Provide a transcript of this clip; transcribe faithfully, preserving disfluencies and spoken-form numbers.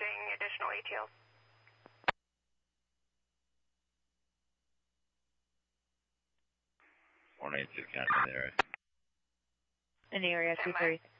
requesting additional A T Ls. one eight two, county in the area. In the area, two three.